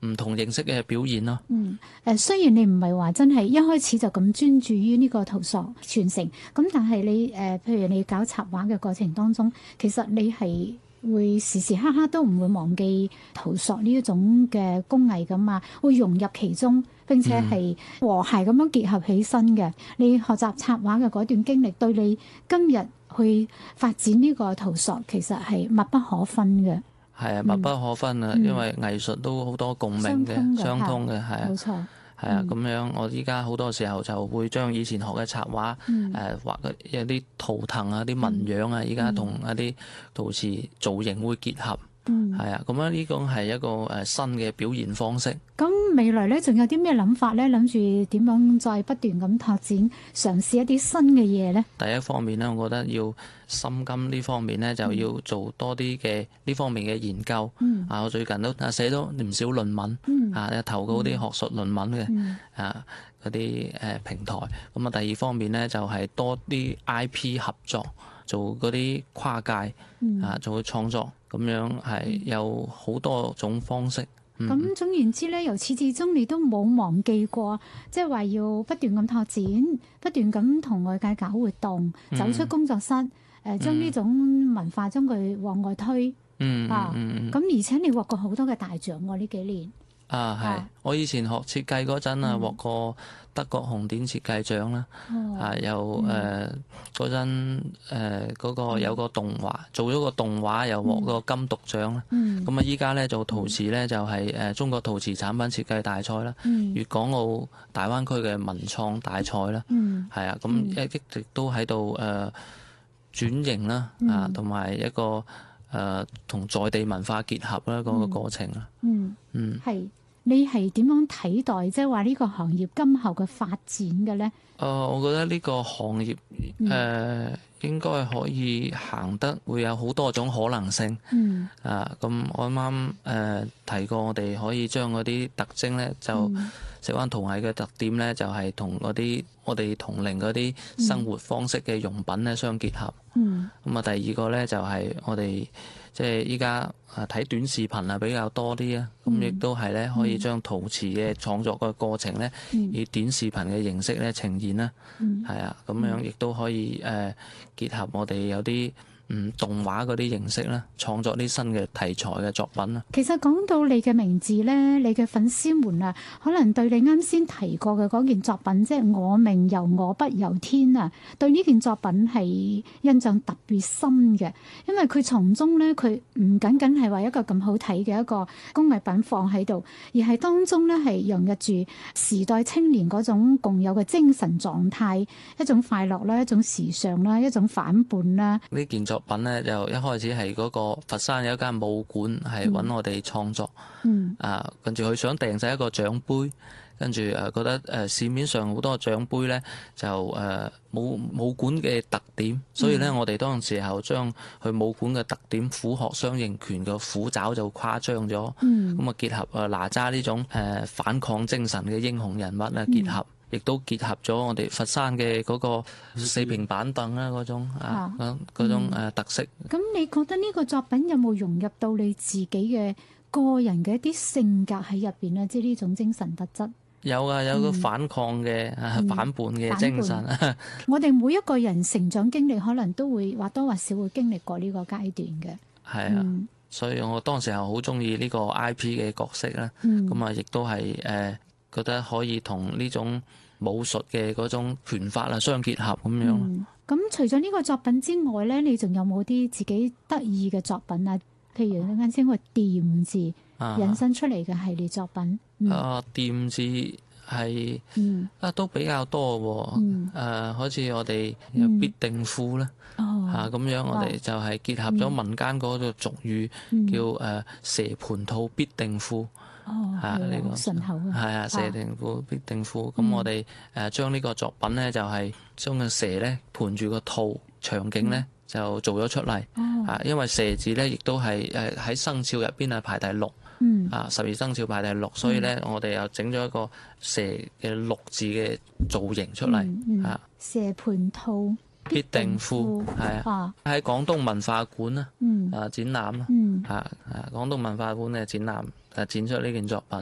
唔同形式嘅表現咯。 雖然你唔係話真係一開始就咁專注於呢個圖塑傳承，咁但係你譬如你搞插畫嘅過程當中，其實你係會時時刻刻都唔會忘記圖塑呢一種嘅工藝噶嘛，會融入其中，並且係和諧咁樣結合起身嘅。你學習插畫嘅嗰段經歷，對你今日去發展呢個圖塑，其實係密不可分嘅。 係啊，密不可分啊，因為藝術都好多共鳴嘅，相通嘅，係啊， 冇錯。 係啊，咁樣我依家好多時候就會將以前學嘅插畫，畫嘅一啲圖騰啊、啲紋樣啊，依家同一啲陶瓷造型會結合，係啊，咁樣呢種係一個新嘅表現方式。 咁未來咧，仲有啲咩諗法咧？諗住點樣再不斷咁拓展，嘗試一啲新嘅嘢咧？ 第一方面咧，我覺得要心甘呢方面咧，就要做多啲嘅呢方面嘅研究。我最近都寫咗唔少論文，投稿啲學術論文嘅，嗰啲平台。咁啊，第二方面咧就係多啲 IP 合作，做嗰啲跨界做創作，咁樣係有好多種方式。 咁總言之咧，由始至終你都冇忘記過，即係話要不斷咁拓展，不斷咁同外界搞活動，走出工作室，將呢種文化將佢往外推。咁而且你獲過好多嘅大獎喎，呢幾年。 係我以前學設計嗰陣獲過德國紅點設計獎啦。又嗰陣嗰個有個動畫，做咗個動畫又獲個金讀獎啦。咁啊，依家咧做陶瓷咧就係中國陶瓷產品設計大賽啦，粵港澳大灣區嘅文創大賽啦。係啊，咁一直都喺度轉型啦，同埋一個同在地文化結合啦嗰個過程啦。 係你係點樣睇待即係話呢個行業今後嘅發展嘅咧？ 我覺得呢個行業應該可以行得會有好多種可能性。咁我啱啱提過，我哋可以將嗰啲特徵咧，就石灣陶藝嘅特點咧，就係同嗰啲我哋同齡嗰啲生活方式嘅用品咧相結合。咁啊，第二個咧就係我哋即係依家睇短視頻比較多啲啊，咁亦都係咧可以將陶瓷嘅創作嘅過程咧，以短視頻嘅形式咧呈現啦。係啊，咁樣亦都可以結合我哋有啲動畫嗰啲形式啦，創作啲新嘅題材嘅作品啦。 其實講到你嘅名字咧，你嘅粉絲們啊，可能對你啱先提過嘅嗰件作品，即係我命由我不由天啊，對呢件作品係印象特別深嘅，因為佢從中咧，佢唔僅僅係話一個咁好睇嘅一個工藝品放喺度，而係當中咧係融入住時代青年嗰種共有嘅精神狀態，一種快樂啦，一種時尚啦，一種反叛啦。 呢件作品咧，就一開始係嗰個佛山有一間武館係揾我哋創作，跟住佢想訂製一個獎杯，跟住覺得市面上好多獎杯咧就冇武館嘅特點，所以咧我哋當時候將佢武館嘅特點虎鶴雙形拳嘅虎爪就誇張咗，咁啊結合哪吒呢種反抗精神嘅英雄人物結合。亦都結合咗我哋佛山嘅嗰個四平板凳啦，嗰種特色。 咁你覺得呢個作品有冇融入到你自己嘅個人嘅一啲性格喺入邊咧？即係呢種精神特質。有啊， 有個反抗嘅反叛嘅精神。 我哋每一個人成長經歷可能都會或多或少會經歷過呢個階段嘅。 係啊，所以我當時候好中意呢個 IP 嘅角色啦。咁啊，亦都係覺得可以同呢種武術嘅嗰種拳法相結合咁樣。 咁除咗呢個作品之外咧，你仲有冇啲自己得意嘅作品啊？譬如你啱先個掂字引申出嚟嘅系列作品。 掂字係都比較多喎。好似我哋有必定庫啦。咁樣我哋就係結合咗民間嗰個俗語，叫蛇盤兔必定庫。呢個順口啊！ 蛇定庫必定庫。咁我哋將呢個作品咧，就係將個蛇咧盤住個兔場景咧，就做咗出嚟。因為蛇字咧，亦都係喺生肖入邊排第六。12生肖排第六，所以咧我哋又整咗一個蛇嘅六字嘅造型出嚟。 蛇盤兔必定庫，喺廣東文化館展覽啦。廣東文化館嘅展覽展出呢件作品。